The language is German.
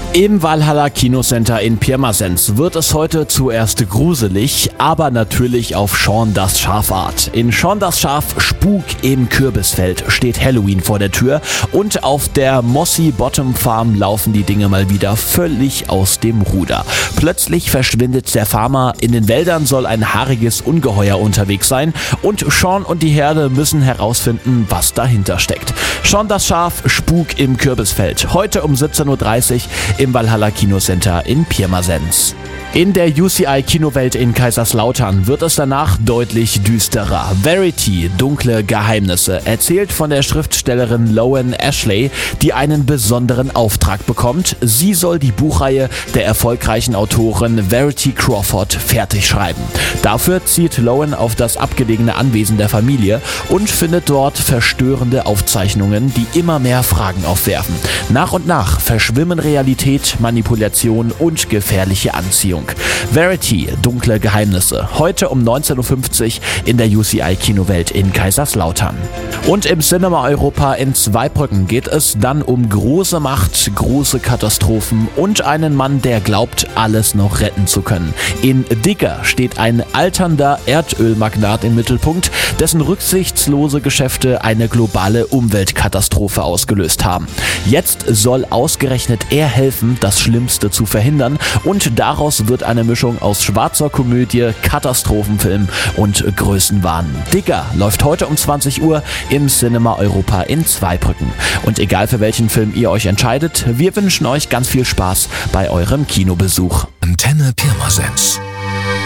Im Valhalla Kinocenter in Pirmasens wird es heute zuerst gruselig, aber natürlich auf Shaun das Schaf-Art. In Shaun das Schaf Spuk im Kürbisfeld steht Halloween vor der Tür und auf der Mossy Bottom Farm laufen die Dinge mal wieder völlig aus dem Ruder. Plötzlich verschwindet der Farmer, in den Wäldern soll ein haariges Ungeheuer unterwegs sein und Shaun und die Herde müssen herausfinden, was dahinter steckt. Shaun das Schaf Spuk im Kürbisfeld, heute um 17:30 Uhr im Valhalla Kinocenter in Pirmasens. In der UCI-Kinowelt in Kaiserslautern wird es danach deutlich düsterer. Verity, dunkle Geheimnisse, erzählt von der Schriftstellerin Loan Ashley, die einen besonderen Auftrag bekommt. Sie soll die Buchreihe der erfolgreichen Autorin Verity Crawford fertig schreiben. Dafür zieht Loan auf das abgelegene Anwesen der Familie und findet dort verstörende Aufzeichnungen, die immer mehr Fragen aufwerfen. Nach und nach verschwimmen Realität, Manipulation und gefährliche Anziehung. Verity, dunkle Geheimnisse, heute um 19:50 Uhr in der UCI-Kinowelt in Kaiserslautern. Und im Cinema Europa in Zweibrücken geht es dann um große Macht, große Katastrophen und einen Mann, der glaubt, alles noch retten zu können. In Digger steht ein alternder Erdölmagnat im Mittelpunkt, dessen rücksichtslose Geschäfte eine globale Umweltkatastrophe ausgelöst haben. Jetzt soll ausgerechnet er helfen, das Schlimmste zu verhindern, und daraus wird eine Mischung aus schwarzer Komödie, Katastrophenfilm und Größenwahn. Digger läuft heute um 20 Uhr im Cinema Europa in Zweibrücken. Und egal für welchen Film ihr euch entscheidet, wir wünschen euch ganz viel Spaß bei eurem Kinobesuch. Antenne Pirmasens.